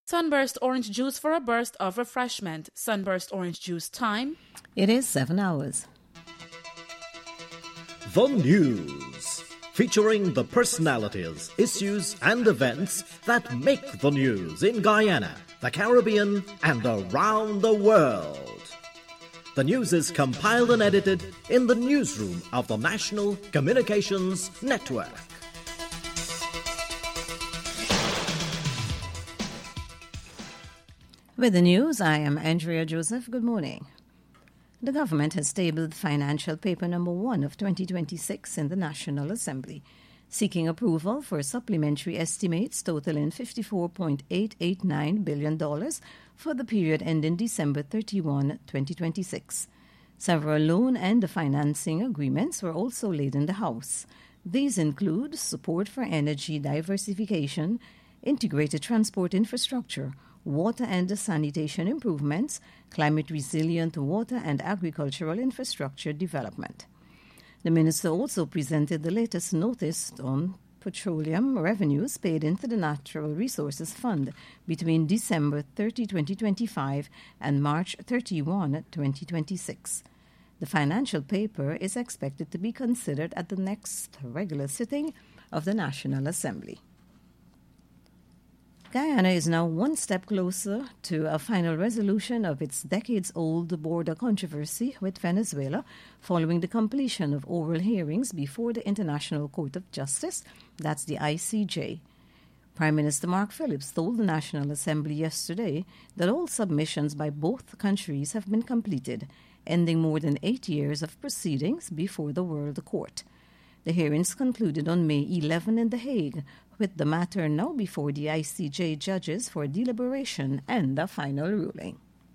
Sunburst orange juice for a burst of refreshment. Sunburst orange juice time. It is 7 hours. The News, featuring the personalities, issues and events that make the news in Guyana, the Caribbean and around the world. The news is compiled and edited in the newsroom of the National Communications Network. With the news, I am Andrea Joseph. Good morning. The government has tabled financial paper number 1 of 2026 in the National Assembly, seeking approval for supplementary estimates totaling $54.889 billion for the period ending December 31, 2026. Several loan and financing agreements were also laid in the House. These include support for energy diversification, integrated transport infrastructure, water and sanitation improvements, climate-resilient water and agricultural infrastructure development. The minister also presented the latest notice on petroleum revenues paid into the Natural Resources Fund between December 30, 2025 and March 31, 2026. The financial paper is expected to be considered at the next regular sitting of the National Assembly. Guyana is now one step closer to a final resolution of its decades-old border controversy with Venezuela following the completion of oral hearings before the International Court of Justice, that's the ICJ. Prime Minister Mark Phillips told the National Assembly yesterday that all submissions by both countries have been completed, ending more than 8 years of proceedings before the World Court. The hearings concluded on May 11 in The Hague, with the matter now before the ICJ judges for deliberation and a final ruling.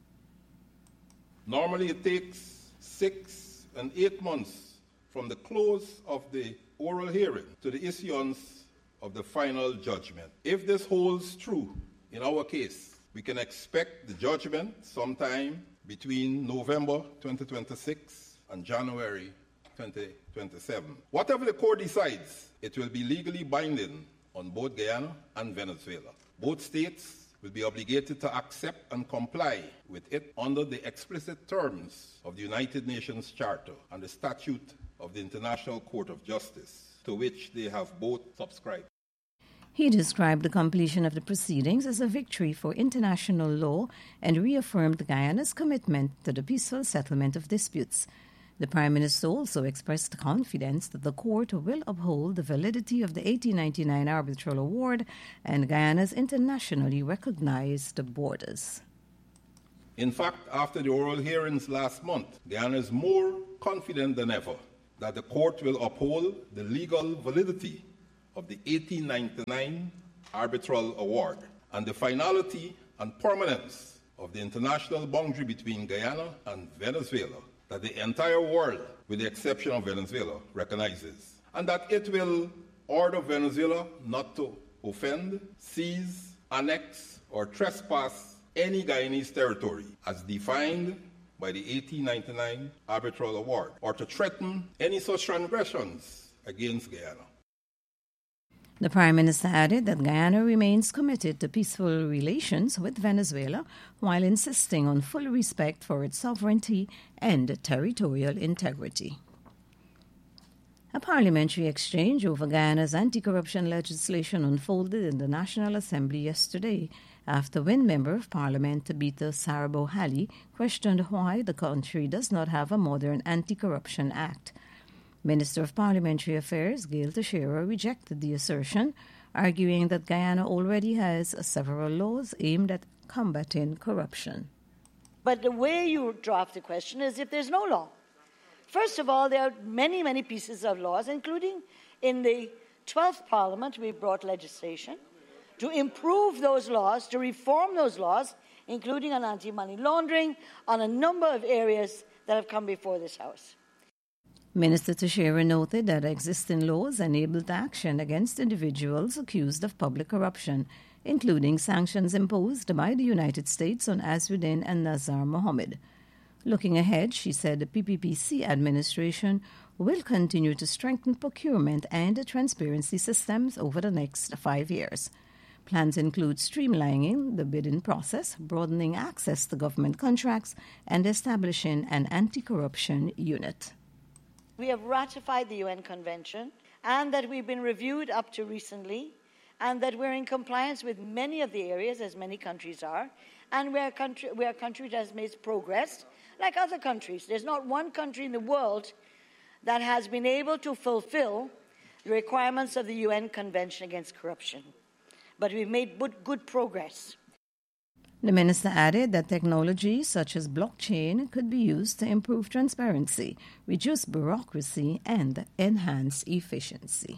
Normally it takes 6 and 8 months from the close of the oral hearing to the issuance of the final judgment. If this holds true in our case, we can expect the judgment sometime between November 2026 and January 2027. Whatever the court decides, it will be legally binding on both Guyana and Venezuela. Both states will be obligated to accept and comply with it under the explicit terms of the United Nations Charter and the Statute of the International Court of Justice, to which they have both subscribed. He described the completion of the proceedings as a victory for international law and reaffirmed Guyana's commitment to the peaceful settlement of disputes. The Prime Minister also expressed confidence that the court will uphold the validity of the 1899 arbitral award and Guyana's internationally recognized borders. In fact, after the oral hearings last month, Guyana is more confident than ever that the court will uphold the legal validity of the 1899 arbitral award and the finality and permanence of the international boundary between Guyana and Venezuela that the entire world, with the exception of Venezuela, recognizes, and that it will order Venezuela not to offend, seize, annex, or trespass any Guyanese territory as defined by the 1899 arbitral award, or to threaten any such transgressions against Guyana. The Prime Minister added that Guyana remains committed to peaceful relations with Venezuela while insisting on full respect for its sovereignty and territorial integrity. A parliamentary exchange over Guyana's anti-corruption legislation unfolded in the National Assembly yesterday after one Member of Parliament, Tabitha Sarabo Halley, questioned why the country does not have a modern anti-corruption act. Minister of Parliamentary Affairs, Gail Teixeira, rejected the assertion, arguing that Guyana already has several laws aimed at combating corruption. But the way you draft the question is if there's no law. First of all, there are many, many pieces of laws, including in the 12th Parliament, we brought legislation to improve those laws, to reform those laws, including on anti-money laundering, on a number of areas that have come before this House. Minister Teixeira noted that existing laws enabled action against individuals accused of public corruption, including sanctions imposed by the United States on Azzuddin and Nazar Mohammed. Looking ahead, she said the PPPC administration will continue to strengthen procurement and transparency systems over the next 5 years. Plans include streamlining the bidding process, broadening access to government contracts, and establishing an anti-corruption unit. We have ratified the UN Convention, and that we've been reviewed up to recently, and that we're in compliance with many of the areas, as many countries are, and we're a country that has made progress, like other countries. There's not one country in the world that has been able to fulfill the requirements of the UN Convention Against Corruption. But we've made good progress. The minister added that technologies such as blockchain could be used to improve transparency, reduce bureaucracy, and enhance efficiency.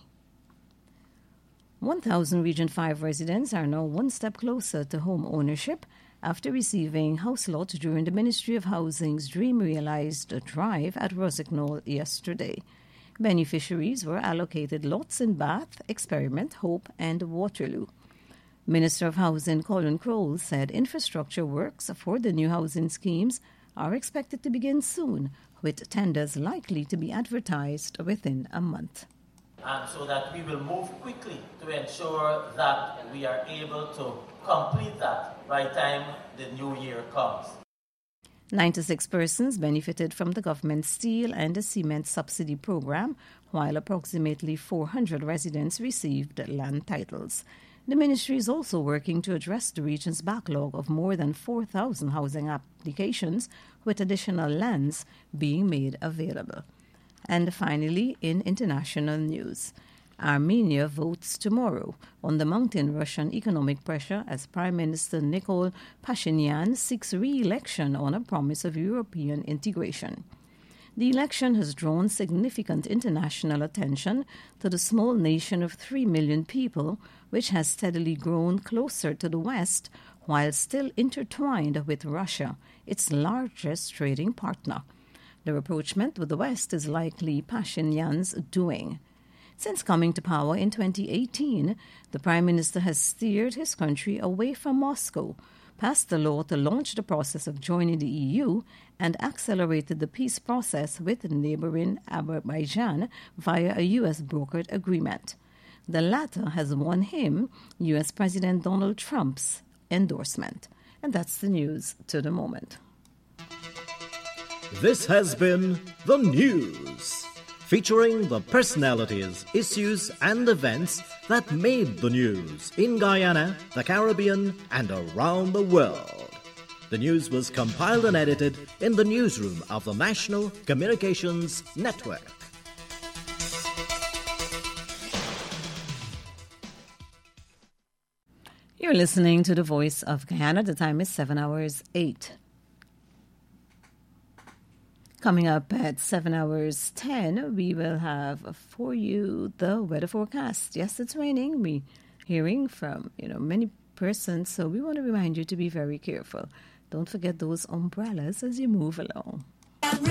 1,000 Region 5 residents are now one step closer to home ownership after receiving house lots during the Ministry of Housing's Dream Realized drive at Rossignol yesterday. Beneficiaries were allocated lots in Bath, Experiment, Hope, and Waterloo. Minister of Housing Colin Crowell said infrastructure works for the new housing schemes are expected to begin soon, with tenders likely to be advertised within a month. And so that we will move quickly to ensure that we are able to complete that by the time the new year comes. 96 persons benefited from the government's steel and cement subsidy program, while approximately 400 residents received land titles. The ministry is also working to address the region's backlog of more than 4,000 housing applications, with additional lands being made available. And finally, in international news, Armenia votes tomorrow on the mounting Russian economic pressure as Prime Minister Nikol Pashinyan seeks re-election on a promise of European integration. The election has drawn significant international attention to the small nation of 3 million people, which has steadily grown closer to the West while still intertwined with Russia, its largest trading partner. The rapprochement with the West is likely Pashinyan's doing. Since coming to power in 2018, the Prime Minister has steered his country away from Moscow, passed a law to launch the process of joining the EU, and accelerated the peace process with neighboring Azerbaijan via a U.S.-brokered agreement. The latter has won him U.S. President Donald Trump's endorsement. And that's the news to the moment. This has been The News, featuring the personalities, issues, and events that made the news in Guyana, the Caribbean, and around the world. The news was compiled and edited in the newsroom of the National Communications Network. You're listening to the Voice of Guyana. The time is 7 hours 8. Coming up at 7 hours 10, we will have for you the weather forecast. Yes, it's raining. We're hearing from many persons, so we want to remind you to be very careful. Don't forget those umbrellas as you move along.